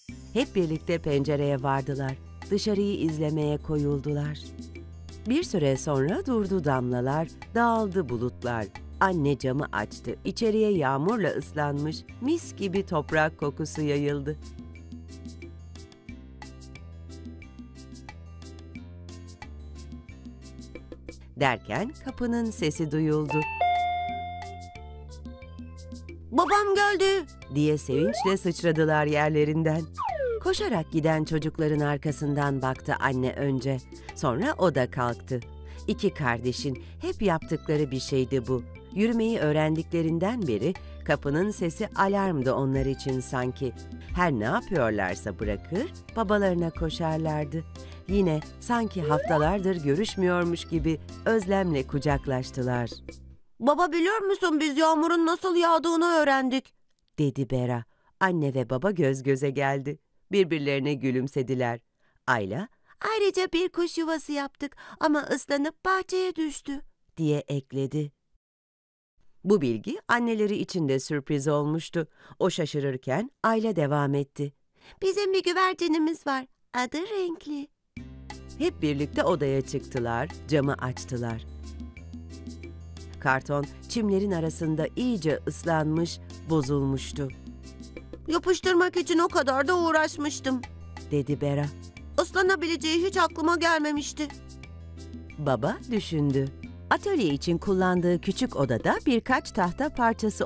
Hep birlikte pencereye vardılar. Dışarıyı izlemeye koyuldular. Bir süre sonra durdu damlalar, dağıldı bulutlar. Anne camı açtı. İçeriye yağmurla ıslanmış, mis gibi toprak kokusu yayıldı. Derken kapının sesi duyuldu. "Babam geldi!" diye sevinçle sıçradılar yerlerinden. Koşarak giden çocukların arkasından baktı anne önce. Sonra o da kalktı. İki kardeşin hep yaptıkları bir şeydi bu. Yürümeyi öğrendiklerinden beri kapının sesi alarmdı onlar için sanki. Her ne yapıyorlarsa bırakır, babalarına koşarlardı. Yine sanki haftalardır görüşmüyormuş gibi özlemle kucaklaştılar. "Baba, biliyor musun, biz yağmurun nasıl yağdığını öğrendik," dedi Bera. Anne ve baba göz göze geldi. Birbirlerine gülümsediler. Ayla, "Ayrıca bir kuş yuvası yaptık ama ıslanıp bahçeye düştü," diye ekledi. Bu bilgi anneleri için de sürpriz olmuştu. O şaşırırken Ayla devam etti. "Bizim bir güvercinimiz var. Adı Renkli." Hep birlikte odaya çıktılar, camı açtılar. Karton çimlerin arasında iyice ıslanmış, bozulmuştu. "Yapıştırmak için o kadar da uğraşmıştım," dedi Bera. "Islanabileceği hiç aklıma gelmemişti." Baba düşündü. Atölye için kullandığı küçük odada birkaç tahta parçası